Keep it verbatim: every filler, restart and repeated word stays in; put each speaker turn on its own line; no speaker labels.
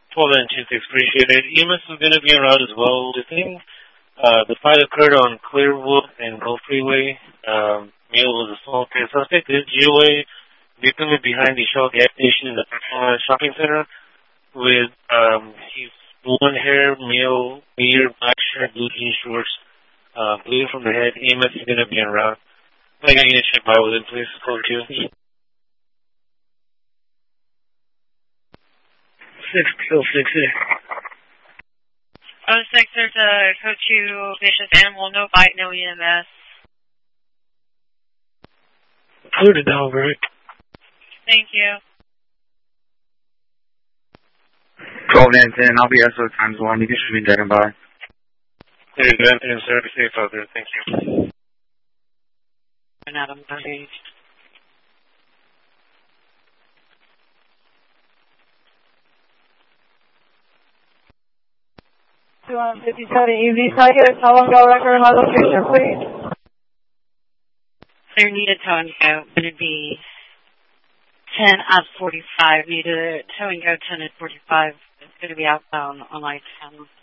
twelve and two six, appreciate it. E M S is going to be around as well. The thing, uh, the fight occurred on Clearwood and Gulf Freeway. Um, male was assaulted. Suspect is G O A. Victim is behind the Shell gas station in the uh, shopping center with, um, he's blonde hair, male, beard, black shirt, blue jean shorts, uh, bleeding from the head. E M S is going to be around. I got you to check by with him, please. Code two. Six, kill six here.
Oh, six, there's a code two vicious animal, no bite, no E M S.
Cleared it down, right?
Thank you.
twelve and ten, I'll be S O times one. You can shoot me dead and by.
There you go, Anthony, sir. Be safe out there. Thank you.
And Adam, thirty.
two fifty-seven E V Cycus, how long ago record my location, please?
There need a tow and go. Would it be ten at forty-five? Need a tow and go ten at forty-five. It's going to be outbound on I ten.